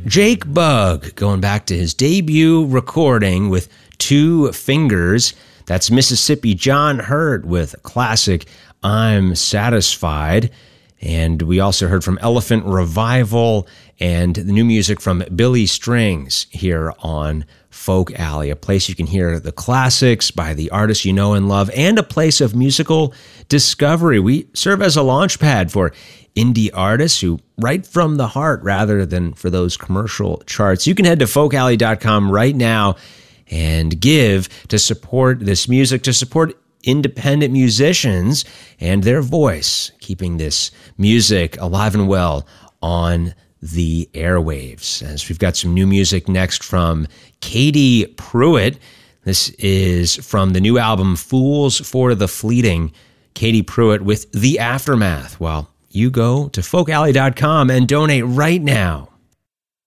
Jake Bugg, going back to his debut recording with Two Fingers. That's Mississippi John Hurt with classic I'm Satisfied. And we also heard from Elephant Revival and the new music from Billy Strings here on Folk Alley, a place you can hear the classics by the artists you know and love, and a place of musical discovery. We serve as a launch pad for indie artists who write from the heart rather than for those commercial charts. You can head to folkalley.com right now and give to support this music, to support independent musicians and their voice, keeping this music alive and well on the airwaves. As we've got some new music next from Katie Pruitt. This is from the new album Fools for the Fleeting. Katie Pruitt with The Aftermath. Well, you go to folkalley.com and donate right now.